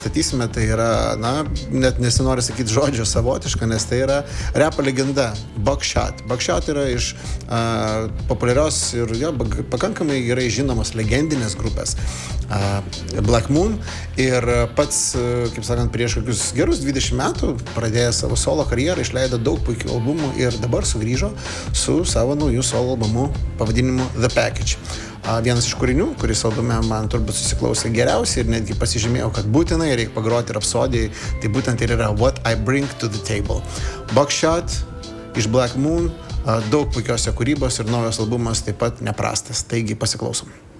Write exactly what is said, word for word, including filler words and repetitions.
Statysime, tai yra, na, net nesinori sakyti žodžio savotiška, nes tai yra repo legenda Buckshot. Buckshot yra iš uh, populiarios ir jo, pakankamai gerai žinomos legendinės grupės uh, Black Moon ir pats, uh, kaip sakant, prieš kokius gerus dvidešimt metų pradėjęs savo solo karjerą, išleido daug puikių albumų ir dabar sugrįžo su savo naujų solo albumu pavadinimu The Package. Vienas iš kūrinių, kuris albume man turbūt susiklausė geriausiai ir netgi pasižymėjau, kad būtinai reikia pagroti Rapsodijai, tai būtent ir yra What I Bring to the Table. Buckshot iš Black Moon, daug puikios kūrybos ir naujas albumas taip pat neprastas, taigi pasiklausom.